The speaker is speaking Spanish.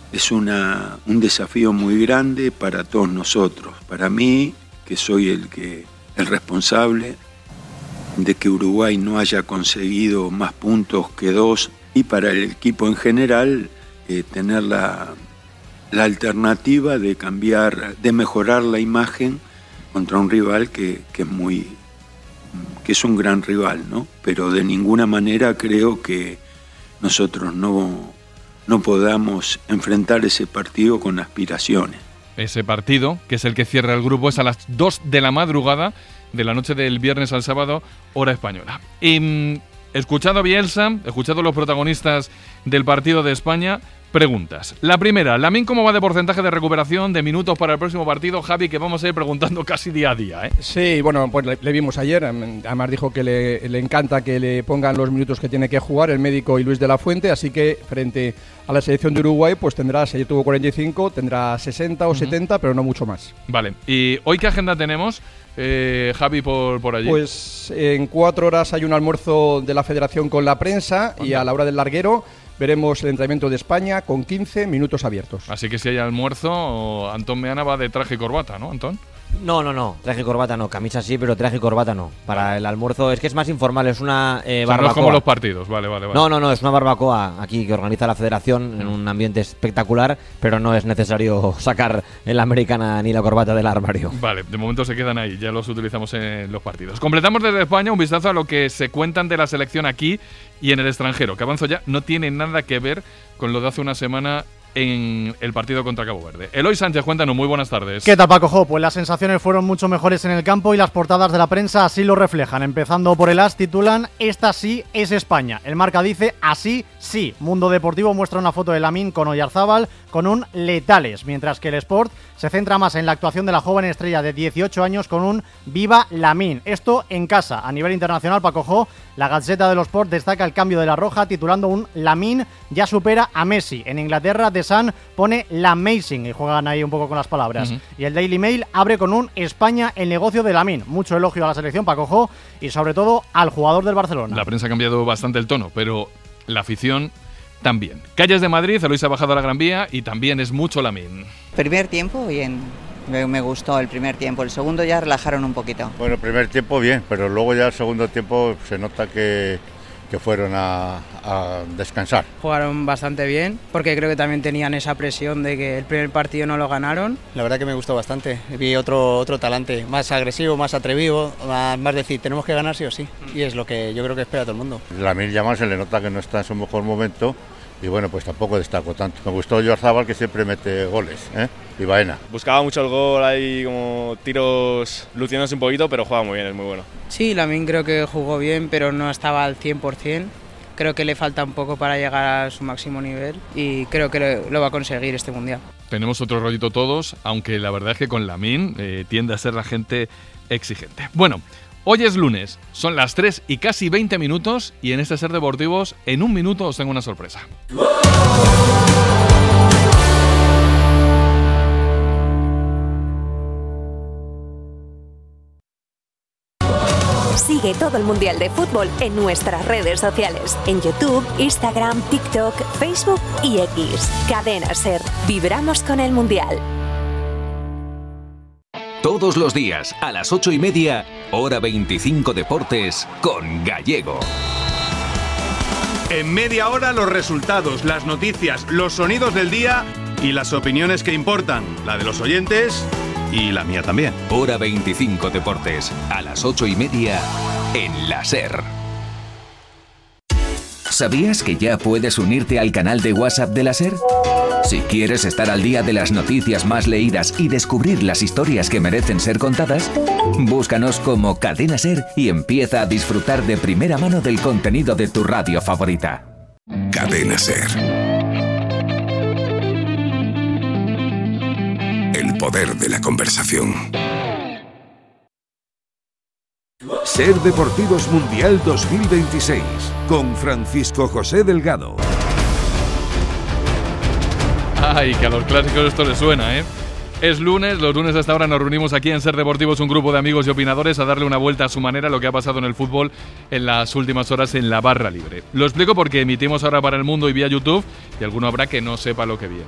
es un desafío muy grande para todos nosotros. Para mí, que soy el responsable de que Uruguay no haya conseguido más puntos que 2, y para el equipo en general, tener la alternativa de cambiar, de mejorar la imagen contra un rival que es un gran rival, ¿no? Pero de ninguna manera creo que nosotros no podamos enfrentar ese partido con aspiraciones. Ese partido, que es el que cierra el grupo, es a las 2 de la madrugada de la noche del viernes al sábado, hora española. Escuchado a Bielsa, escuchado a los protagonistas del partido de España, preguntas. La primera, Lamine, ¿cómo va de porcentaje de recuperación, de minutos para el próximo partido? Javi, que vamos a ir preguntando casi día a día, ¿eh? Sí, bueno, pues le vimos ayer. Además dijo que le encanta que le pongan los minutos que tiene que jugar el médico y Luis de la Fuente, así que frente a la selección de Uruguay, pues tendrá, si ayer tuvo 45, tendrá 60 o 70, pero no mucho más. Vale, ¿y hoy qué agenda tenemos, Javi, por allí? Pues en 4 horas hay un almuerzo de la Federación con la prensa. Y a la hora del larguero veremos el entrenamiento de España con 15 minutos abiertos. Así que si hay almuerzo, Antón Meana va de traje y corbata, ¿no, Antón? No, traje y corbata no, camisa sí, pero traje y corbata no. Para el almuerzo es que es más informal, es una barbacoa. No es como los partidos, vale. No, es una barbacoa aquí que organiza la Federación en un ambiente espectacular, pero no es necesario sacar la americana ni la corbata del armario. Vale, de momento se quedan ahí, ya los utilizamos en los partidos. Completamos desde España un vistazo a lo que se cuentan de la selección aquí y en el extranjero, que avanzo ya, no tiene nada que ver con lo de hace una semana en el partido contra Cabo Verde. Eloy Sánchez, cuéntanos, muy buenas tardes. ¿Qué tal, Paco? Pues las sensaciones fueron mucho mejores en el campo y las portadas de la prensa así lo reflejan. Empezando por el AS, titulan "Esta sí es España". El Marca dice "Así sí". Mundo Deportivo muestra una foto de Lamine con Oyarzábal con un letales, mientras que el Sport se centra más en la actuación de la joven estrella de 18 años con un "Viva Lamine". Esto en casa. A nivel internacional, Paco, la Gazzetta dello Sport destaca el cambio de la roja titulando un "Lamine ya supera a Messi". En Inglaterra, The Sun pone "L'amazing" y juegan ahí un poco con las palabras. Y el Daily Mail abre con un "España, el negocio de Lamine". Mucho elogio a la selección, Paco, y sobre todo al jugador del Barcelona. La prensa ha cambiado bastante el tono, pero la afición también. Calles de Madrid, Eloy se ha bajado a la Gran Vía y también es mucho Lamine. Primer tiempo, bien. Me gustó el primer tiempo. El segundo ya relajaron un poquito. Bueno, el primer tiempo bien, pero luego ya el segundo tiempo se nota que fueron a descansar. Jugaron bastante bien, porque creo que también tenían esa presión de que el primer partido no lo ganaron. La verdad que me gustó bastante. Vi otro talante, más agresivo, más atrevido, más decir, tenemos que ganar sí o sí. Y es lo que yo creo que espera todo el mundo. Lamine Yamal se le nota que no está en su mejor momento. Y bueno, pues tampoco destacó tanto. Me gustó Oyarzábal, que siempre mete goles, y Baena. Buscaba mucho el gol, ahí como tiros luciéndose un poquito, pero juega muy bien, es muy bueno. Sí, Lamine creo que jugó bien, pero no estaba al 100%. Creo que le falta un poco para llegar a su máximo nivel y creo que lo va a conseguir este Mundial. Tenemos otro rollito todos, aunque la verdad es que con Lamine tiende a ser la gente exigente. Bueno, hoy es lunes, son las 3 y casi 20 minutos y en este Ser Deportivos, en un minuto os tengo una sorpresa. Sigue todo el Mundial de Fútbol en nuestras redes sociales, en YouTube, Instagram, TikTok, Facebook y X. Cadena Ser. Vibramos con el Mundial. Todos los días, a las 8:30, hora 25 Deportes, con Gallego. En media hora los resultados, las noticias, los sonidos del día y las opiniones que importan, la de los oyentes y la mía también. Hora 25 Deportes, a las 8:30, en la Ser. ¿Sabías que ya puedes unirte al canal de WhatsApp de la Ser? Si quieres estar al día de las noticias más leídas y descubrir las historias que merecen ser contadas, búscanos como Cadena Ser y empieza a disfrutar de primera mano del contenido de tu radio favorita. Cadena Ser. El poder de la conversación. Ser Deportivos Mundial 2026 con Francisco José Delgado. Ay, que a los clásicos esto les suena, ¿eh? Es lunes, los lunes hasta ahora nos reunimos aquí en Ser Deportivos, un grupo de amigos y opinadores, a darle una vuelta a su manera a lo que ha pasado en el fútbol en las últimas horas en la barra libre. Lo explico porque emitimos ahora para el mundo y vía YouTube y alguno habrá que no sepa lo que viene.